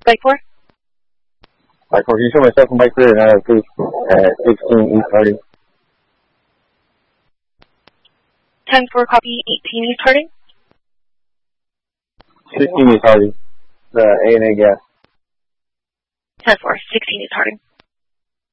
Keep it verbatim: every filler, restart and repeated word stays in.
Bike four? Bike four, can you show myself in bike three and I have proof at sixteen East Harding? ten four, copy, eighteen East Harding? sixteen East Harding, the A and A gas. ten four, sixteen East Harding.